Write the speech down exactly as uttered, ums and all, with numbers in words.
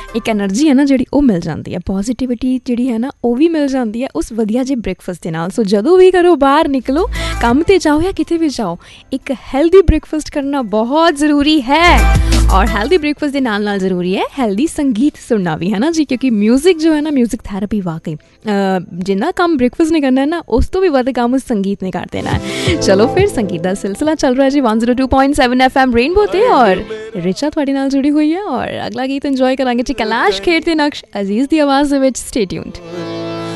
ਇੱਕ ਐਨਰਜੀ ਹੈ ਨਾ ਜਿਹੜੀ ਉਹ ਮਿਲ ਜਾਂਦੀ ਹੈ, ਪੋਜ਼ੀਟਿਵਿਟੀ ਜਿਹੜੀ ਹੈ ਨਾ ਉਹ ਵੀ ਮਿਲ ਜਾਂਦੀ ਹੈ ਉਸ ਵਧੀਆ ਜਿਹੇ ਬ੍ਰੇਕਫਾਸਟ ਦੇ ਨਾਲ। ਸੋ ਜਦੋਂ ਵੀ ਕਰੋ, ਬਾਹਰ ਨਿਕਲੋ, ਕੰਮ 'ਤੇ ਜਾਓ ਜਾਂ ਕਿਤੇ ਵੀ ਜਾਓ, ਇੱਕ ਹੈਲਦੀ ਬ੍ਰੇਕਫਾਸਟ ਕਰਨਾ ਬਹੁਤ ਜ਼ਰੂਰੀ ਹੈ। ਔਰ ਹੈਲਦੀ ਬ੍ਰੇਕਫਾਸਟ ਦੇ ਨਾਲ ਨਾਲ ਜ਼ਰੂਰੀ ਹੈ ਹੈਲਦੀ ਸੰਗੀਤ ਸੁਣਨਾ ਵੀ, ਹੈ ਨਾ ਜੀ, ਕਿਉਂਕਿ ਮਿਊਜ਼ਿਕ ਜੋ ਹੈ ਨਾ, ਮਿਊਜ਼ਿਕ ਥੈਰੇਪੀ ਵਾਕਈ ਜਿੰਨਾ ਕੰਮ ਬ੍ਰੇਕਫਾਸਟ ਨੇ ਕਰਨਾ ਹੈ ਨਾ, ਉਸ ਤੋਂ ਵੀ ਵੱਧ ਕੰਮ ਉਸ ਸੰਗੀਤ ਨੇ ਕਰ ਦੇਣਾ ਹੈ। ਚਲੋ ਫਿਰ ਸੰਗੀਤ ਦਾ ਸਿਲਸਿਲਾ ਚੱਲ ਰਿਹਾ ਜੀ one oh two point seven F M rainbow 'ਤੇ, ਔਰ ਰਿਚਾ ਤੁਹਾਡੇ ਨਾਲ ਜੁੜੀ ਹੋਈ ਹੈ। ਔਰ ਅਗਲਾ ਗੀਤ ਇੰਜੋਏ ਕਰਾਂਗੇ ਜੀ, ਕੈਲਾਸ਼ ਖੇਰ ਤੇ ਨਕਸ਼ ਅਜ਼ੀਜ਼ ਦੀ ਆਵਾਜ਼ ਦੇ ਵਿੱਚ। Stay tuned.